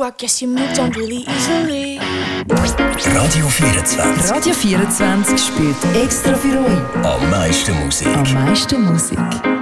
I guess you moved on really easily. Radio 24. Radio 24 spielt extra für euch. Am meisten Musik. Am meisten Musik.